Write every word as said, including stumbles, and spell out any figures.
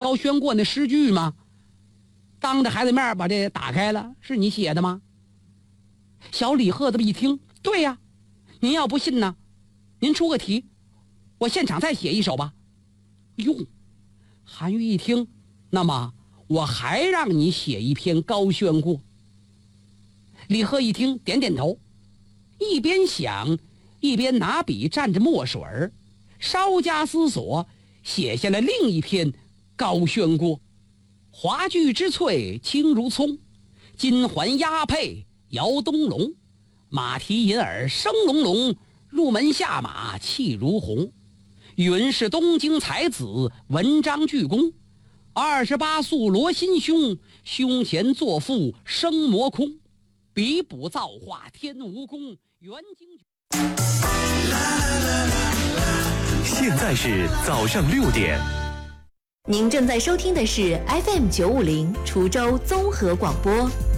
高轩过那诗句吗？当着孩子面把这打开了，是你写的吗？小李贺子一听，对呀，您要不信呢，您出个题，我现场再写一首吧。哟，韩愈一听，那么我还让你写一篇高轩过。李贺一听，点点头，一边想一边拿笔蘸着墨水儿，稍加思索，写下了另一篇高轩过。华踞之翠青如葱，金环压佩摇东龙，马蹄银耳声隆隆，入门下马气如虹。允是东京才子文章巨公，二十八宿罗心胸，胸前作赋生魔空。比补造化天无功，元经。 现在是早上六点。 您正在收听的是 F M 九五零滁州综合广播。